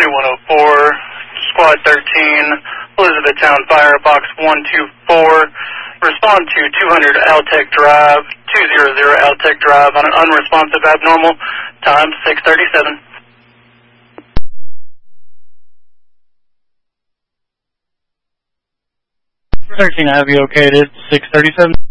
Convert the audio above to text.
104, Squad 13, Elizabethtown Fire, Box 124. Respond to 200 Altec Drive, 200 Altec Drive on an unresponsive abnormal, time 6:37. 13, I have you okay, it is 6:37.